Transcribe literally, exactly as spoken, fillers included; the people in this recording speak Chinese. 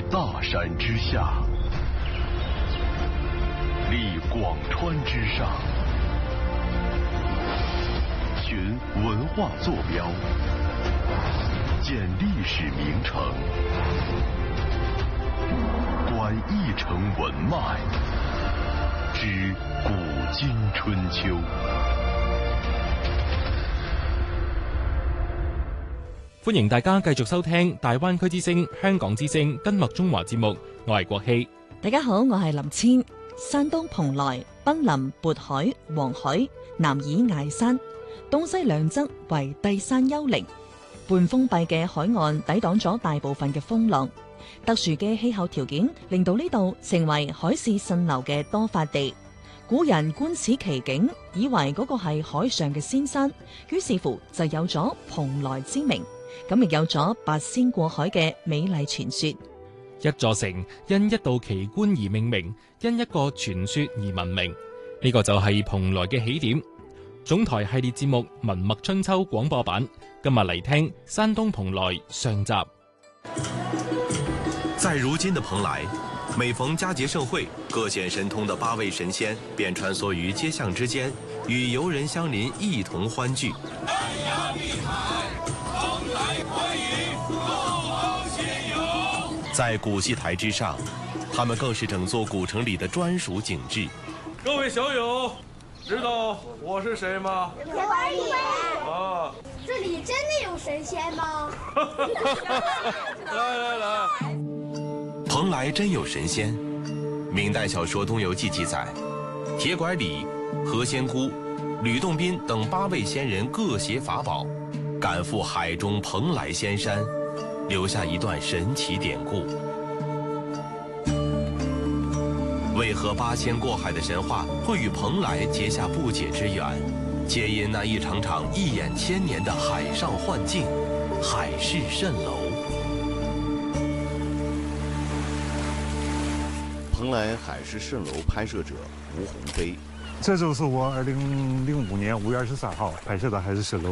大山之下，立广川之上，寻文化坐标，建历史名城，观一城文脉，知古今春秋。 歡迎大家繼續收聽大灣區之聲、香港之聲根脈中華節目，我係國希。 大家好，我係林千。山東蓬萊瀕臨渤海、黃海，南倚崖山，東西兩側為帝山丘陵。半封閉嘅海岸抵擋咗大部分嘅風浪，特殊嘅氣候條件令到呢度成為海市蜃樓嘅多發地。古人觀此奇景，以為嗰個係海上嘅仙山，於是乎就有咗蓬萊之名。咁亦有咗八仙過海嘅美麗傳說。 一座城因一道奇觀而命名，因一個傳說而聞名。呢、這個就係蓬萊嘅起點。總台系列節目《文脈春秋》廣播版，今日嚟聽山東蓬萊上集。 在如今的蓬萊，每逢佳節盛會，各顯神通的八位神仙便穿梭於街巷之間，與遊人相鄰一同歡聚。在古戲台之上，他們更是整座古城裏的專屬景致。 各位小友，知道我是誰嗎？ 鐵拐李。 啊， 這裏真的有神仙嗎？ 來來來， 蓬萊真有神仙。明代小說《東遊記》記載，鐵拐李、何仙姑、呂洞賓等八位仙人各攜法寶，趕赴海中蓬萊仙山，留下一段神奇典故。為何八仙過海的神話會與蓬萊結下不解之緣？皆因那一場場一眼千年的海上幻境——海市蜃樓。 蓬萊海市蜃樓拍攝者吳鴻飛。 這就是我二零零五年五月二十三號拍攝的海市蜃樓。